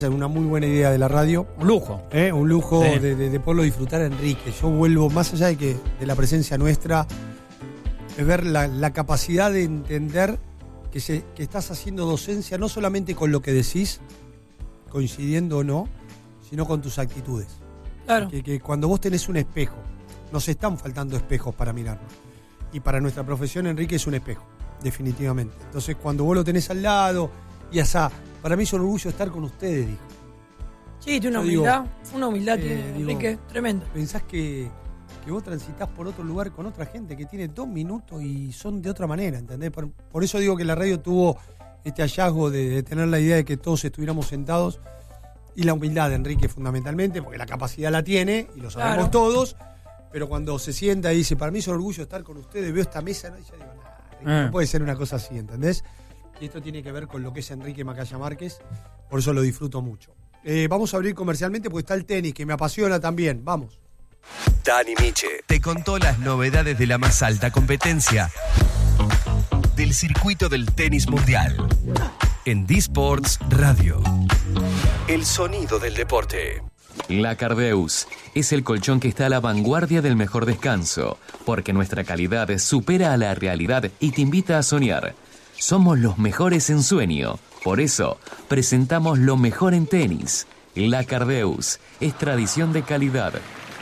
Una muy buena idea de la radio. Un lujo. Un lujo Sí. de poderlo disfrutar a Enrique. Yo vuelvo, más allá de la presencia nuestra, es ver la capacidad de entender que estás haciendo docencia no solamente con lo que decís, coincidiendo o no, sino con tus actitudes. Claro. Que cuando vos tenés un espejo, nos están faltando espejos para mirarnos. Y para nuestra profesión, Enrique es un espejo, definitivamente. Entonces, cuando vos lo tenés al lado, y asá, para mí es un orgullo estar con ustedes, dijo. Sí, tiene una humildad tiene Enrique, tremenda. Pensás que vos transitas por otro lugar con otra gente que tiene 2 minutos y son de otra manera, ¿entendés? Por eso digo que la radio tuvo este hallazgo de tener la idea de que todos estuviéramos sentados, y la humildad de Enrique fundamentalmente, porque la capacidad la tiene y lo sabemos todos, pero cuando se sienta y dice, para mí es un orgullo estar con ustedes, veo esta mesa, ¿no? Y yo digo, no puede ser una cosa así, ¿entendés? Y esto tiene que ver con lo que es Enrique Macaya Márquez, por eso lo disfruto mucho. Vamos a abrir comercialmente porque está el tenis, que me apasiona también. Vamos. Dani Miche te contó las novedades de la más alta competencia del circuito del tenis mundial en D-Sports Radio. El sonido del deporte. La Cardeus es el colchón que está a la vanguardia del mejor descanso, porque nuestra calidad supera a la realidad y te invita a soñar. Somos los mejores en sueño, por eso presentamos lo mejor en tenis. La Cardeus es tradición de calidad.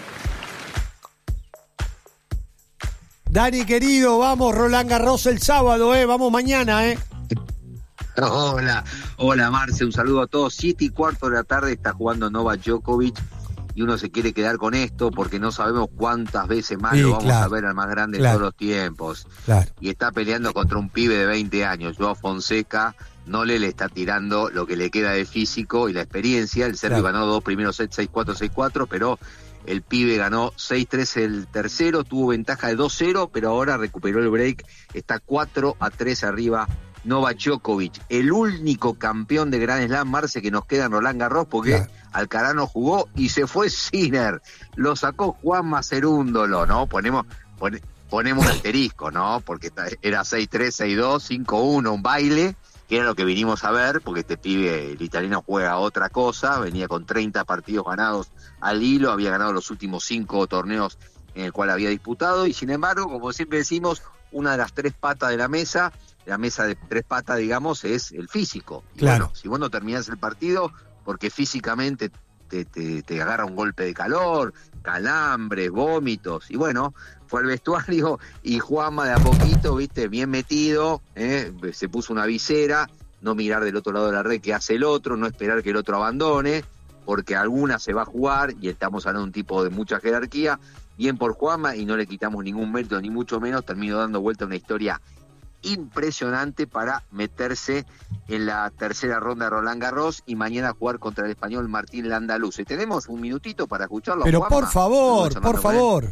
Dani, querido, vamos, Roland Garros el sábado, vamos mañana, Hola Marce, un saludo a todos. 7:15 de la tarde está jugando Novak Djokovic y uno se quiere quedar con esto porque no sabemos cuántas veces más lo vamos a ver al más grande de todos los tiempos. Claro. Y está peleando contra un pibe de 20 años, Joao Fonseca. No le está tirando lo que le queda de físico y la experiencia. El serbio ganó 2 primeros sets, 6-4, 6-4, pero el pibe ganó 6-3 el tercero, tuvo ventaja de 2-0, pero ahora recuperó el break, está 4-3 arriba Novak Djokovic, el único campeón de Grand Slam, Marce, que nos queda en Roland Garros, porque Alcaraz no jugó y se fue Sinner, lo sacó Juanma Cerúndolo, ¿no? Ponemos un asterisco, ¿no? Porque era 6-3, 6-2, 5-1, un baile, que era lo que vinimos a ver, porque este pibe, el italiano, juega otra cosa, venía con 30 partidos ganados al hilo, había ganado los últimos 5 torneos en el cual había disputado, y sin embargo, como siempre decimos, una de las 3 patas de la mesa de 3 patas, digamos, es el físico. Y bueno, si vos no terminás el partido, porque físicamente te agarra un golpe de calor, calambres, vómitos, y bueno, fue al vestuario y Juanma de a poquito, viste, bien metido, se puso una visera, no mirar del otro lado de la red que hace el otro, no esperar que el otro abandone, porque alguna se va a jugar, y estamos hablando de un tipo de mucha jerarquía, bien por Juanma, y no le quitamos ningún mérito, ni mucho menos, terminó dando vuelta a una historia impresionante para meterse en la tercera ronda de Roland Garros y mañana jugar contra el español Martín Landaluce. ¿Tenemos un minutito para escucharlo? Pero Juanma? por favor.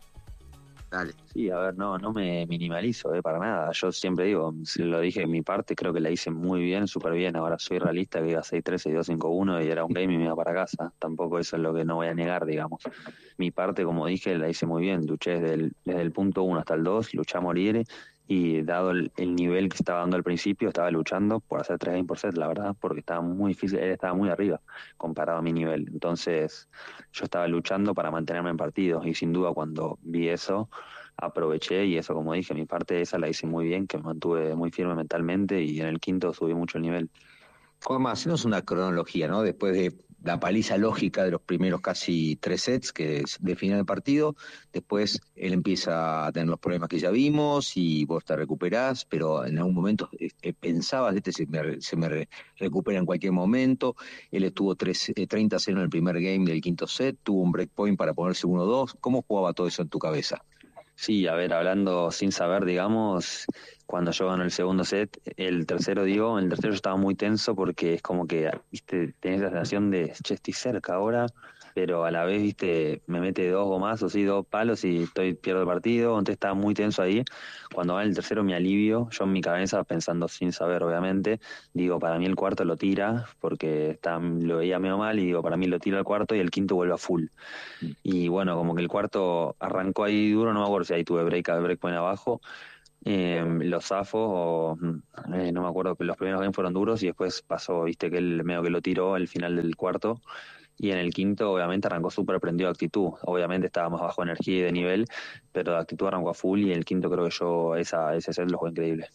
Dale. Sí, a ver, no me minimalizo, para nada. Yo siempre digo, lo dije en mi parte, creo que la hice muy bien, súper bien. Ahora soy realista, que iba 6-3, 6-2, 5-1 y era un game y me iba para casa. Tampoco eso es lo que no voy a negar, digamos. Mi parte, como dije, la hice muy bien. Luché desde el punto 1 hasta el 2, luché a morir. Y dado el nivel que estaba dando al principio, estaba luchando por hacer 3 games por set, la verdad, porque estaba muy difícil, él estaba muy arriba comparado a mi nivel. Entonces yo estaba luchando para mantenerme en partidos, y sin duda cuando vi eso, aproveché, y eso, como dije, mi parte esa la hice muy bien, que me mantuve muy firme mentalmente, y en el quinto subí mucho el nivel. Juanma, hacenos una cronología, ¿no? Después de la paliza lógica de los primeros casi 3 sets que definen el partido, después él empieza a tener los problemas que ya vimos y vos te recuperás, pero en algún momento pensabas, se me recupera en cualquier momento. Él estuvo 30-0 en el primer game del quinto set, tuvo un breakpoint para ponerse 1-2. ¿Cómo jugaba todo eso en tu cabeza? Sí, a ver, hablando sin saber, digamos, cuando yo gano el segundo set, el tercero yo estaba muy tenso, porque es como que, viste, tenés la sensación de, che, estoy cerca ahora, pero a la vez, viste, me mete 2 gomazos, sí, 2 palos y pierdo el partido, entonces estaba muy tenso ahí. Cuando va el tercero me alivio, yo en mi cabeza, pensando sin saber, obviamente, digo, para mí el cuarto lo tira, porque lo veía medio mal, y digo, para mí lo tira al cuarto y el quinto vuelve a full. Y bueno, como que el cuarto arrancó ahí duro, no me acuerdo si ahí tuve breakpoint abajo, los zafos, no me acuerdo, pero los primeros games fueron duros y después pasó, viste, que él medio que lo tiró al final del cuarto. Y en el quinto, obviamente, arrancó súper prendido de actitud. Obviamente estaba más bajo de energía y de nivel, pero de actitud arrancó a full y en el quinto creo que yo ese set lo jugué increíble.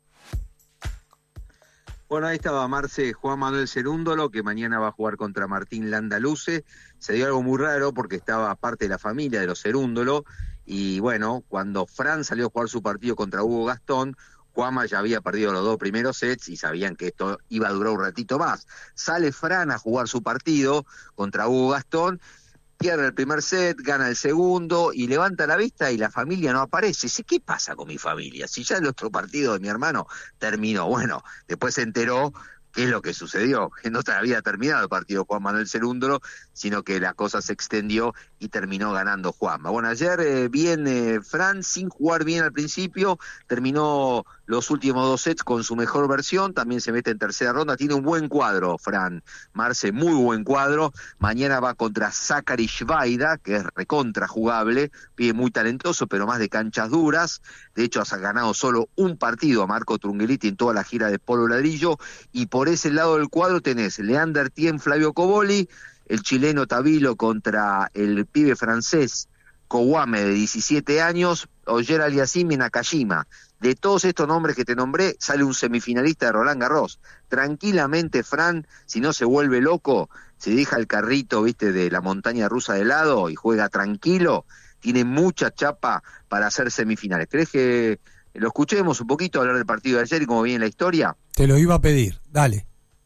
Bueno, ahí estaba Marce, Juan Manuel Cerúndolo, que mañana va a jugar contra Martín Landaluce. Se dio algo muy raro porque estaba parte de la familia de los Cerúndolo. Y bueno, cuando Fran salió a jugar su partido contra Hugo Gastón, Juanma ya había perdido los 2 primeros sets y sabían que esto iba a durar un ratito más. Sale Fran a jugar su partido contra Hugo Gastón, pierde el primer set, gana el segundo y levanta la vista y la familia no aparece. Dice, ¿qué pasa con mi familia? Si ya el otro partido de mi hermano terminó. Bueno, después se enteró qué es lo que sucedió, que no había terminado el partido Juan Manuel Cerúndolo, sino que la cosa se extendió y terminó ganando Juanma. Bueno, ayer bien Fran, sin jugar bien al principio, terminó los últimos 2 sets con su mejor versión, también se mete en tercera ronda, tiene un buen cuadro Fran, Marce, muy buen cuadro. Mañana va contra Zachary Schweida, que es recontra jugable, pibe muy talentoso, pero más de canchas duras. De hecho, ha ganado solo un partido a Marco Trungelliti en toda la gira de Polo Ladrillo, y por ese lado del cuadro tenés Leander Tien, Flavio Coboli, el chileno Tabilo contra el pibe francés Kouame de 17 años, Oyer Aliassime y Nakajima. De todos estos nombres que te nombré, sale un semifinalista de Roland Garros. Tranquilamente, Fran, si no se vuelve loco, se deja el carrito, viste, de la montaña rusa de lado y juega tranquilo, tiene mucha chapa para hacer semifinales. ¿Crees que lo escuchemos un poquito hablar del partido de ayer y cómo viene la historia? Te lo iba a pedir, dale.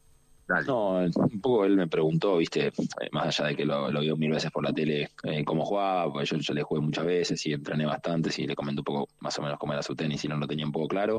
No, un poco él me preguntó, viste, más allá de que lo vio 1000 veces por la tele, cómo jugaba, porque yo le jugué muchas veces y entrené bastante, y le comenté un poco más o menos cómo era su tenis y no lo tenía un poco claro.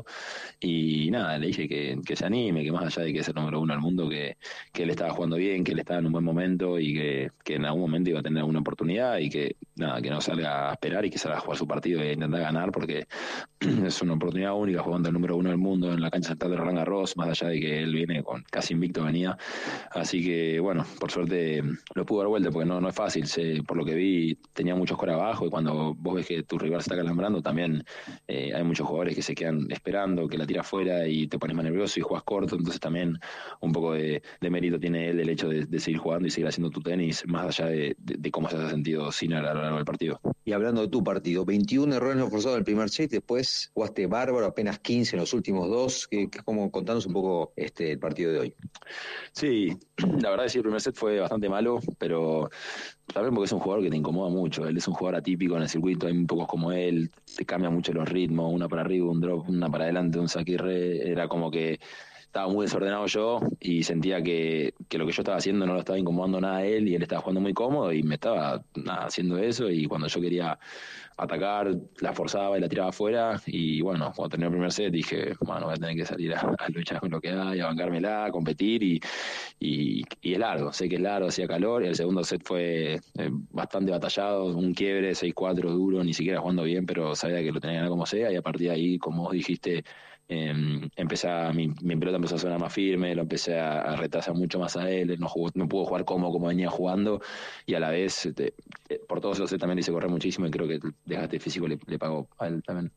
Y nada, le dije que se anime, que más allá de que es el número 1 del mundo, que él estaba jugando bien, que él estaba en un buen momento y que en algún momento iba a tener alguna oportunidad y que nada, que no salga a esperar y que salga a jugar su partido e intentar ganar, porque es una oportunidad única jugando el número 1 del mundo en la cancha central de Roland Garros, más allá de que él viene con casi invicto venía. Así que bueno, por suerte lo pudo dar vuelta, porque no es fácil. Por lo que vi, tenía muchos scores abajo, y cuando vos ves que tu rival se está calambrando, también hay muchos jugadores que se quedan esperando que la tira afuera y te pones más nervioso y juegas corto. Entonces también un poco de mérito tiene él el hecho de seguir jugando y seguir haciendo tu tenis, más allá de cómo se ha sentido Sinner a lo largo del partido. Y hablando de tu partido, 21 errores no forzados en el primer set, después jugaste bárbaro, apenas 15 en los últimos 2. Contanos un poco el partido de hoy. Sí, la verdad es que el primer set fue bastante malo, pero también porque es un jugador que te incomoda mucho. Él es un jugador atípico en el circuito, hay muy pocos como él, te cambia mucho los ritmos, una para arriba, un drop, una para adelante, un saque y re. Era como que estaba muy desordenado yo y sentía que lo que yo estaba haciendo no lo estaba incomodando nada a él, y él estaba jugando muy cómodo y me estaba haciendo eso, y cuando yo quería atacar la forzaba y la tiraba afuera. Y bueno, cuando terminé el primer set dije, bueno, voy a tener que salir a luchar con lo que hay, a bancármela, a competir, y es largo, sé que es largo, hacía calor, y el segundo set fue bastante batallado, un quiebre 6-4 duro, ni siquiera jugando bien, pero sabía que lo tenía que ganar como sea, y a partir de ahí, como vos dijiste, mi pelota empezó a sonar más firme, lo empecé a retrasar mucho más a él no pudo jugar como venía jugando, y a la vez por todos los sets también le hice correr muchísimo, y creo que el desgaste físico le pagó a él también.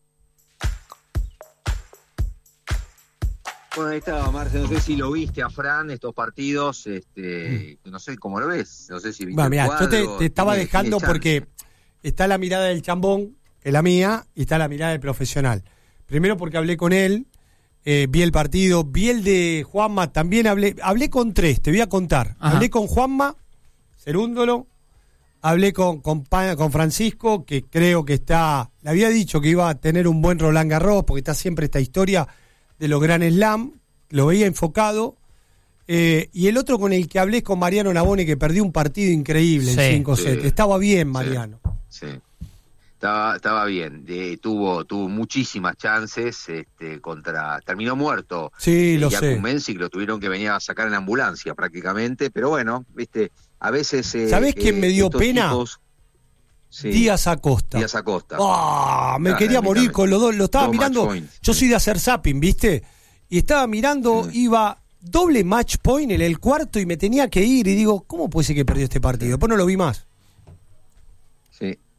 Bueno, ahí estaba, Marce, no sé si lo viste a Fran estos partidos, no sé cómo lo ves, no sé si viste el cuadro. Yo te estaba dejando porque está la mirada del chambón, que es la mía, y está la mirada del profesional. Primero porque hablé con él, vi el partido, vi el de Juanma, también hablé con 3, te voy a contar. Ajá. Hablé con Juanma Cerúndolo, hablé con Francisco, que creo que le había dicho que iba a tener un buen Roland Garros, porque está siempre esta historia de los Grand Slam, lo veía enfocado, y el otro con el que hablé es con Mariano Navone, que perdió un partido increíble en 5 sets. Estaba bien, Mariano. Sí. Estaba bien, tuvo muchísimas chances, terminó muerto. Sí, lo sé. Menzi, que lo tuvieron que venir a sacar en ambulancia prácticamente, pero bueno, viste, a veces. ¿Sabés quién me dio pena? Sí. Díaz Acosta. Me quería morir con los dos. Lo estaba mirando. Yo soy de hacer zapping, ¿viste? Y estaba mirando, iba doble match point en el cuarto y me tenía que ir. Y digo, ¿cómo puede ser que perdió este partido? Después no lo vi más. Sí.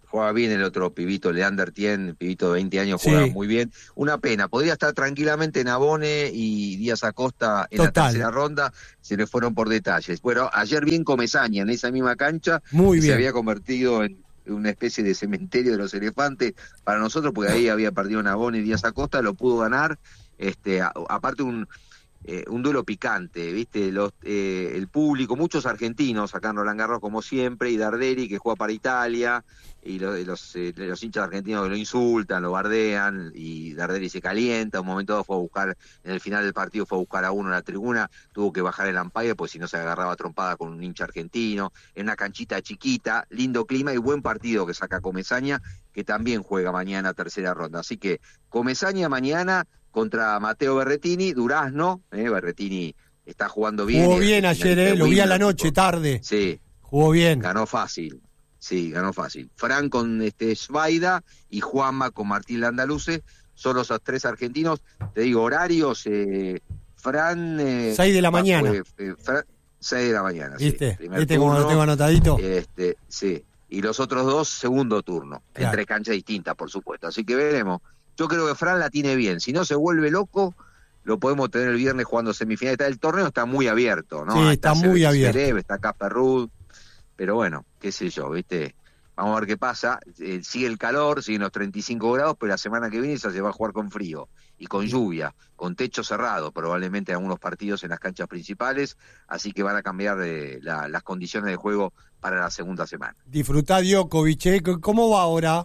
juega bien el otro pibito, Leander Tien, pibito de 20 años, juega muy bien. Una pena, podría estar tranquilamente Nabone y Díaz Acosta en la tercera ronda, se le fueron por detalles. Bueno, ayer bien Comesaña en esa misma cancha, se había convertido en una especie de cementerio de los elefantes para nosotros, porque ahí había perdido Nabone y Díaz Acosta, lo pudo ganar, aparte un duelo picante, ¿viste? El público, muchos argentinos acá en Roland Garros como siempre, y Darderi que juega para Italia, y los hinchas argentinos que lo insultan, lo bardean, y Darderi se calienta, un momento dado fue a buscar, en el final del partido fue a buscar a uno en la tribuna, tuvo que bajar el umpire, pues si no se agarraba trompada con un hincha argentino, en una canchita chiquita, lindo clima y buen partido que saca Comesaña, que también juega mañana tercera ronda, así que Comesaña mañana contra Matteo Berrettini, Durazno, Berrettini está jugando bien. Jugó bien ayer, lo vi a la noche, tarde. Sí. Jugó bien. Ganó fácil. Fran con Schweida y Juanma con Martín Landaluce, son los tres argentinos. Te digo, horarios, Fran... 6 de la mañana. 6 de la mañana, ¿viste? Sí. ¿Viste cómo lo tengo anotadito? Sí. Y los otros dos, segundo turno. Claro. En 3 canchas distintas, por supuesto. Así que veremos. Yo creo que Fran la tiene bien. Si no se vuelve loco, lo podemos tener el viernes jugando semifinal. El torneo está muy abierto, ¿no? Sí, está muy abierto. Está Casper Ruud, pero bueno, qué sé yo, ¿viste? Vamos a ver qué pasa. Sigue el calor, siguen los 35 grados, pero la semana que viene se va a jugar con frío y con lluvia, con techo cerrado, probablemente algunos partidos en las canchas principales, así que van a cambiar las condiciones de juego para la segunda semana. Disfrutá Djokovic, ¿cómo va ahora?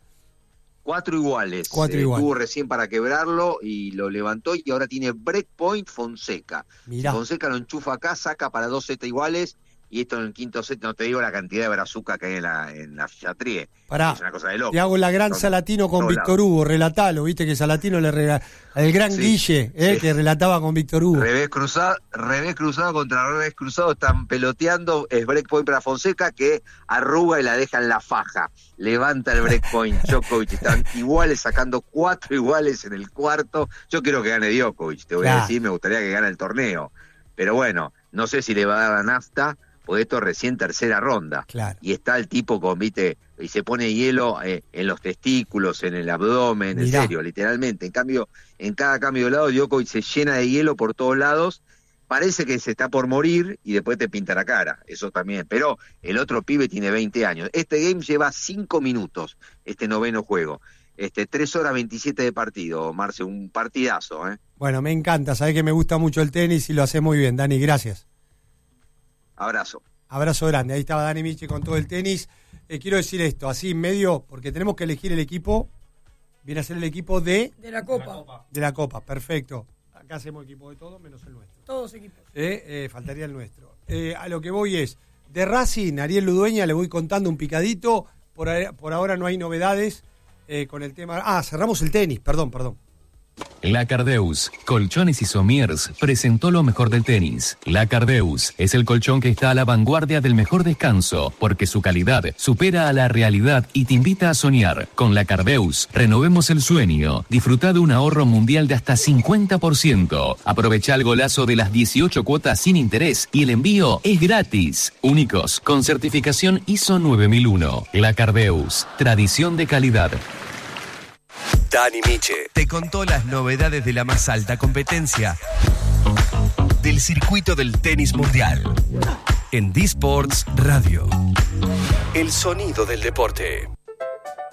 4 iguales. Tuvo recién para quebrarlo y lo levantó y ahora tiene breakpoint Fonseca. Mirá. Si Fonseca lo enchufa acá, saca para 2 sets iguales y esto en el quinto set, no te digo la cantidad de brazuca que hay en la Chatrier. Pará, es una cosa de loco. Te hago la gran Salatino con Víctor Hugo, relatalo, viste que Salatino le regala al gran Guille, que relataba con Víctor Hugo. Revés cruzado contra revés cruzado, están peloteando, es breakpoint para Fonseca que arruga y la deja en la faja. Levanta el breakpoint Djokovic, están iguales, sacando 4 iguales en el cuarto. Yo quiero que gane Djokovic, te voy a decir, me gustaría que gane el torneo. Pero bueno, no sé si le va a dar la nafta, porque esto es recién tercera ronda. Claro. Y está el tipo con, viste, y se pone hielo en los testículos, en el abdomen, en serio, literalmente. En cambio, en cada cambio de lado, Djokovic se llena de hielo por todos lados, parece que se está por morir y después te pinta la cara, eso también. Pero el otro pibe tiene 20 años. Este game lleva 5 minutos, este noveno juego. 3 horas 27 de partido, Marce, un partidazo, Bueno, me encanta, sabés que me gusta mucho el tenis y lo hace muy bien, Dani, gracias. Abrazo. Abrazo grande, ahí estaba Dani Miche con todo el tenis. Quiero decir esto, así en medio, porque tenemos que elegir el equipo, viene a ser el equipo de la Copa. De la Copa, perfecto. Acá hacemos equipo de todos, menos el nuestro. Todos equipos. Faltaría el nuestro. A lo que voy es, de Racing, Ariel Ludueña, le voy contando un picadito, por ahora no hay novedades con el tema... cerramos el tenis, perdón. La Cardeus, Colchones y Somiers, presentó lo mejor del tenis. La Cardeus es el colchón que está a la vanguardia del mejor descanso, porque su calidad supera a la realidad y te invita a soñar. Con La Cardeus, renovemos el sueño. Disfruta de un ahorro mundial de hasta 50%. Aprovecha el golazo de las 18 cuotas sin interés y el envío es gratis. Únicos, con certificación ISO 9001. La Cardeus, tradición de calidad. Dani Miche te contó las novedades de la más alta competencia del circuito del tenis mundial en D-Sports Radio. El sonido del deporte.